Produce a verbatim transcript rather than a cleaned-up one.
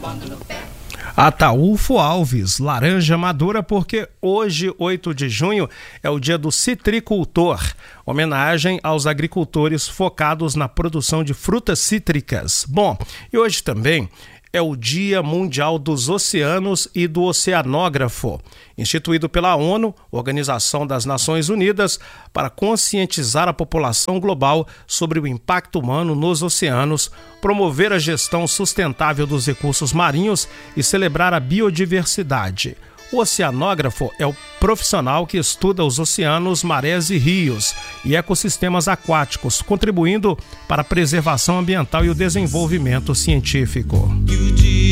Ataúfo Alves, laranja madura, porque hoje, oito de junho, é o dia do citricultor, homenagem aos agricultores focados na produção de frutas cítricas. Bom, e hoje também é o Dia Mundial dos Oceanos e do Oceanógrafo, instituído pela ONU, Organização das Nações Unidas, para conscientizar a população global sobre o impacto humano nos oceanos, promover a gestão sustentável dos recursos marinhos e celebrar a biodiversidade. O oceanógrafo é o profissional que estuda os oceanos, marés e rios e ecossistemas aquáticos, contribuindo para a preservação ambiental e o desenvolvimento científico.